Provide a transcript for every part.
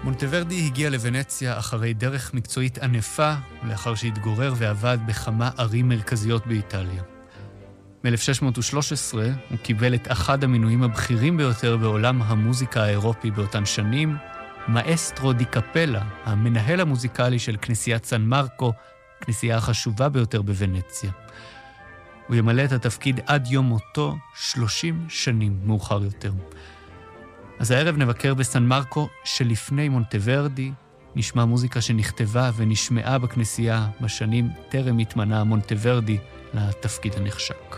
מונטוורדי הגיע לוונציה אחרי דרך מקצועית ענפה, לאחר שהתגורר ועבד בכמה ערים מרכזיות באיטליה. ב-1613 הוא קיבל את אחד המינויים הבכירים ביותר בעולם המוזיקה האירופי באותן שנים, מאסטרו די קפלה, המנהל המוזיקלי של כנסיית סן מרקו, כנסייה החשובה ביותר בוונציה. הוא ימלא את התפקיד עד יום מותו 30 שנים מאוחר יותר. אז הערב נבקר בסן מרקו שלפני מונטוורדי, נשמע מוזיקה שנכתבה ונשמעה בכנסייה בשנים טרם התמנה מונטוורדי לתפקיד הנחשק.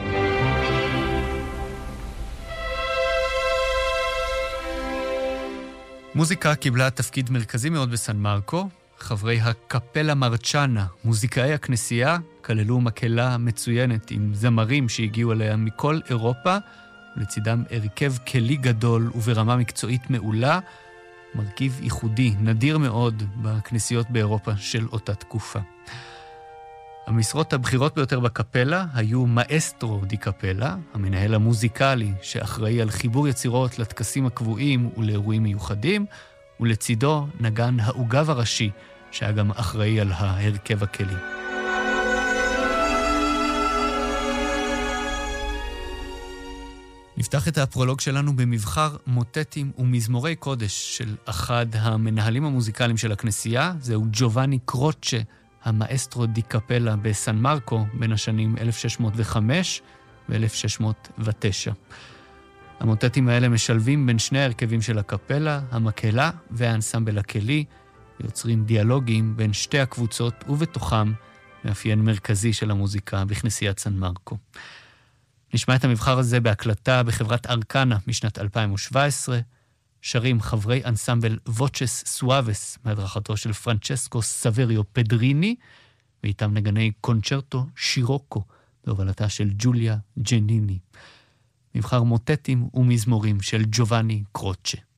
מוזיקה קיבלה תפקיד מרכזי מאוד בסן מרקו. חברי הקפלה מרצ'אנה, מוזיקאי הכנסייה, כללו מקהלה מצוינת עם זמרים שהגיעו אליה מכל אירופה, ולצידם הרכב כלי גדול וברמה מקצועית מעולה, מרכיב ייחודי, נדיר מאוד בכנסיות באירופה של אותה תקופה. המשרות הבכירות ביותר בקפלה היו מאסטרו די קפלה, המנהל המוזיקלי שאחראי על חיבור יצירות לטקסים הקבועים ולאירועים מיוחדים, ולצידו נגן העוגב הראשי, שהיה גם אחראי על ההרכב הכלי. נפתח את הפרולוג שלנו במבחר מוטטים ומזמורי קודש של אחד המנהלים המוזיקליים של הכנסייה, זהו ג'ובאני קרוצ'ה, המאסטרו די קפלה בסן מרקו בין השנים 1605 ו-1609. המוטטים האלה משלבים בין שני הרכבים של הקפלה, המקהלה והאנסמבל הכלי, ויוצרים דיאלוגים בין שתי הקבוצות ובתוכם מאפיין מרכזי של המוזיקה בכנסיית סן מרקו. נשמע את המבחר הזה בהקלטה בחברת ארקנה משנת 2017, שרים חברי אנסמבל ווצ'ס סואבס מהדרכתו של פרנצ'סקו סבריו פדריני, ואיתם נגני קונצ'רטו שירוקו בהובלתה של ג'וליה ג'ניני. מבחר מוטטים ומזמורים של ג'ובאני קרוצ'ה.